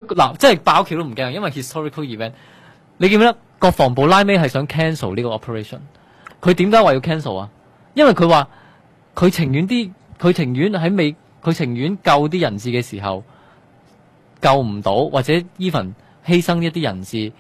嗱，即係爆橋都唔驚，因為 historical event。你記唔記得國防部拉尾係想 cancel 呢個 operation？ 佢點解話要 cancel 啊？因為佢話佢情願佢情願救啲人質嘅時候救唔到，或者 even 犧牲一啲人質，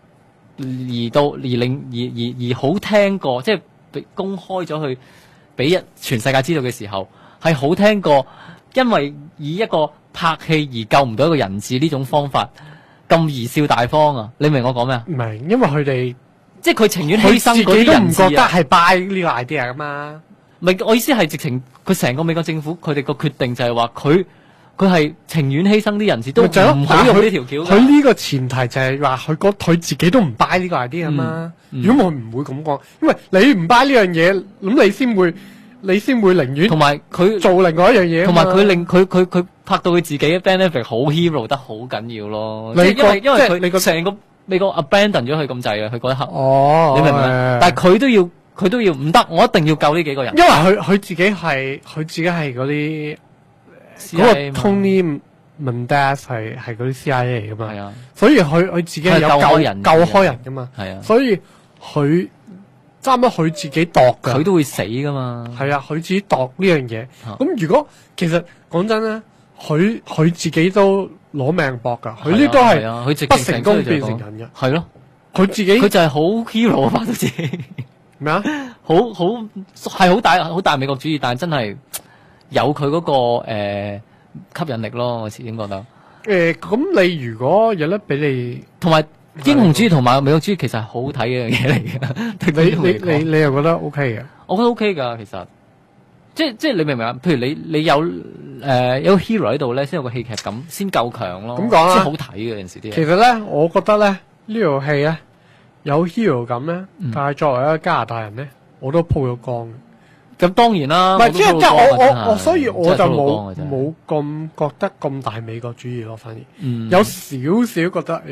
而好聽過，即係公開咗去俾全世界知道嘅時候，係好聽過，因為以一個拍戲而救唔到一個人質呢種方法咁貽笑大方啊！你明我講咩啊？ 唔明，因為佢哋即係佢情願犧牲嗰啲人質啊， 佢自己都唔覺得係 buy 呢個 idea 噶嘛。 唔係，我意思係直情佢成個美國政府佢哋個決定就係話佢係情願犧牲啲人質都唔好用呢條橋。 佢呢個前提就係話佢自己都唔 buy 呢個 idea 嘛。如果我唔會咁講，因為你唔 buy 呢樣嘢，咁你先會寧願同埋佢做另外一樣嘢。 同埋佢令佢拍到佢自己嘅 benefit 好 hero 得好緊要咯。因為佢成個美國 abandon 咗佢咁滯啊！佢嗰一刻，你明唔明？但係佢都要唔得，我一定要救呢幾個人。 因為佢自己係嗰啲嗰個 Tony Mendez 係嗰啲 CIA 嚟噶嘛，係啊，所以佢自己係有救開人噶嘛，係啊，所以佢差唔多佢自己度噶， 佢都會死噶嘛， 係啊，佢自己度呢樣嘢。咁如果其實講真咧，佢自己都攞命搏噶，佢呢都係不成功變成人嘅，係咯，佢就係好 hero 啊，拍到自己。咩啊？係好大美國主義，但係真係有佢嗰個吸引力咯，我始終覺得。咁你如果有得俾你，同埋英雄主義同埋美國主義其實係好睇嘅一樣嘢嚟嘅。 你又覺得 OK 嘅？ 我覺得 OK 噶，其實即係你明唔明啊？譬如你有有 hero 喺度咧，先有個戲劇感，先夠強咯。咁講啦，先好睇嘅有陣時啲嘢。其實咧，我覺得咧呢套戲咧。有 hero 感咧，但係作為一個加拿大人咧，我都鋪咗光嘅。 咁當然啦， 唔係即係我，所以我就冇咁覺得咁大美國主義咯，反而有少少覺得，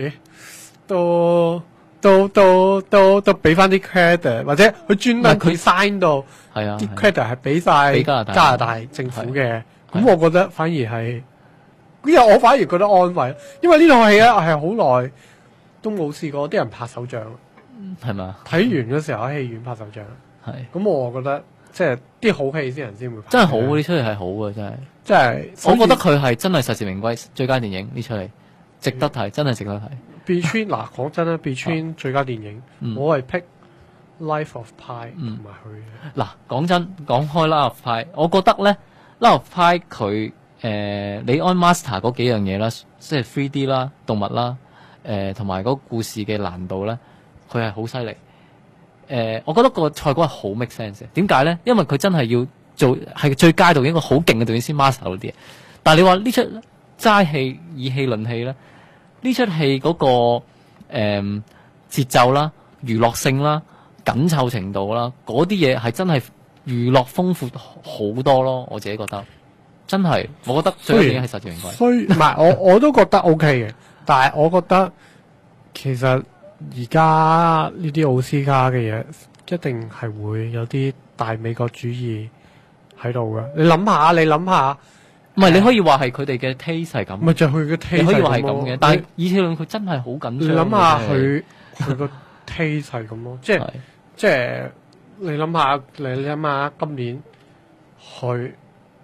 都俾翻啲 credit， 或者佢專登佢 sign 到啲 credit 係俾晒加拿大政府嘅。咁我覺得反而係，因為我反而覺得安慰，因為呢套戲咧係好耐都冇試過啲人拍手掌， 係嘛？睇完嗰時候喺戲院拍手掌，係咁我覺得即係啲好戲先人先會拍， 真係好，呢出戲係好嘅，真係， 即係我覺得佢係真係實至名歸最佳電影呢出戲，值得睇，真係值得睇。 Between 嗱講真啦，Between 最佳電影，我係 pick Life of Pi 同埋佢。嗱講真，講開 Life of Pi，我覺得咧 Life of Pi 佢李安 master 嗰幾樣嘢啦，即係 3D 啦、動物啦。同埋嗰個故事嘅難度咧，佢係好犀利。我覺得個賽果係好 make sense 嘅。點解咧？因為佢真係要做係最佳導演一個好勁嘅導演先 master 到啲嘢。但係你話呢出齋戲以戲論戲咧，呢出戲嗰個節奏啦、娛樂性啦、緊湊程度啦，嗰啲嘢係真係娛樂豐富好多咯。我自己覺得真係，我覺得最緊要係實至名歸。 所以唔係我都覺得 OK 嘅。但係我覺得其實而家呢啲奧斯卡嘅嘢一定係會有啲大美國主義喺度嘅。你諗下， 唔係你可以話係佢哋嘅 taste 係咁， 咪就係佢嘅 taste 你可以話係咁嘅。但係以前論佢真係好緊張。 你諗下佢個 taste 係咁咯，即係你諗下今年佢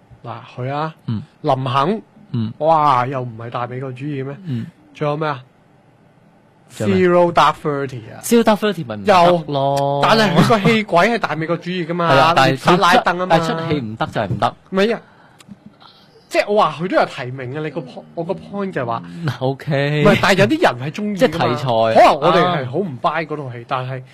林肯，哇又唔係大美國主義咩？仲有咩啊 ？Zero Dark Thirty 啊 ，Zero Dark Thirty 咪唔得咯。 但係佢個戲鬼係大美國主義噶嘛？ 但係佢拉登啊嘛。 但係出戲唔得就係唔得。 唔係啊，即係我話佢都有提名嘅。我個 point 就係話 ，OK。 唔係，但係有啲人係中意。 即係題材。 可能我哋係好唔 buy 嗰套戲，但係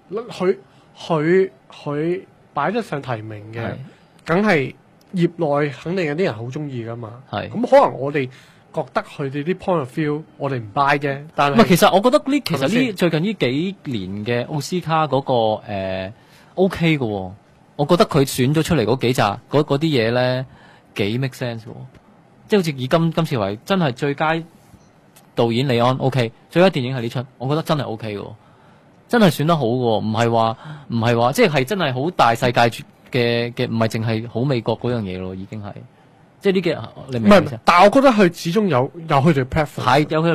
佢擺得上提名嘅，梗係業內肯定有啲人好中意噶嘛。係。咁可能我哋覺得佢哋啲 point of view 我哋唔 buy 啫，但係唔係，其實我覺得最近呢幾年嘅奧斯卡嗰個OK 嘅，我覺得佢選咗出嚟嗰幾集嗰啲嘢咧幾 make sense 嘅，即係好似以今次為真係最佳導演李安 OK， 最佳電影係呢出，我覺得真係 OK 嘅，真係選得好嘅，唔係話即係真係好大世界嘅，唔係淨係好美國嗰樣嘢咯，已經係。即係呢幾，你明唔明？ 但係我覺得佢始終有佢哋 preference，係有佢。